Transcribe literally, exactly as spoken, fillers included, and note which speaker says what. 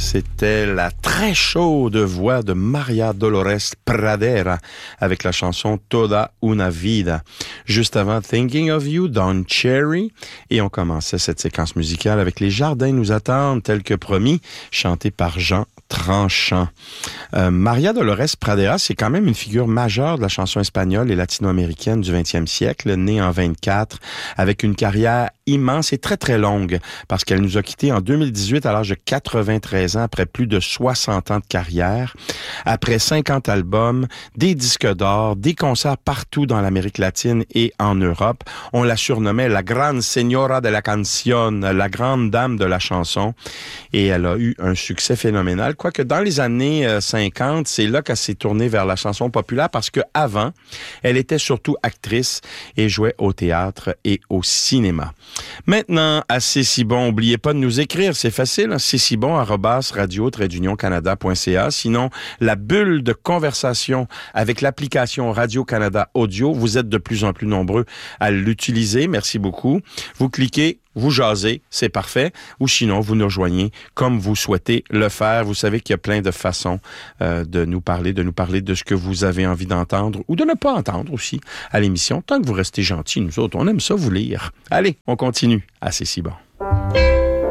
Speaker 1: C'était la très chaude voix de Maria Dolores Pradera avec la chanson Toda una vida. Juste avant Thinking of You, Don Cherry. Et on commençait cette séquence musicale avec Les Jardins nous attendent, tel que promis, chanté par Jean Tranchant. Euh, Maria Dolores Pradera, c'est quand même une figure majeure de la chanson espagnole et latino-américaine du vingtième siècle, née en vingt-quatre, avec une carrière immense et très très longue, parce qu'elle nous a quittés en deux mille dix-huit à l'âge de quatre-vingt-treize ans, après plus de soixante ans de carrière, après cinquante albums, des disques d'or, des concerts partout dans l'Amérique latine et en Europe. On la surnommait la Gran Señora de la Canción, la grande dame de la chanson, et elle a eu un succès phénoménal. Quoique dans les années cinquante, c'est là qu'elle s'est tournée vers la chanson populaire, parce que avant, elle était surtout actrice et jouait au théâtre et au cinéma. Maintenant, à C'est si bon, n'oubliez pas de nous écrire, c'est facile, hein? c'est si bon arobase radio tiret union canada point c a. Sinon, la bulle de conversation avec l'application Radio-Canada Audio, vous êtes de plus en plus nombreux à l'utiliser, merci beaucoup. Vous cliquez, vous jasez, c'est parfait. Ou sinon, vous nous rejoignez comme vous souhaitez le faire. Vous savez qu'il y a plein de façons euh, de nous parler, de nous parler de ce que vous avez envie d'entendre ou de ne pas entendre aussi à l'émission. Tant que vous restez gentils, nous autres, on aime ça vous lire. Allez, on continue. Ah, c'est si bon.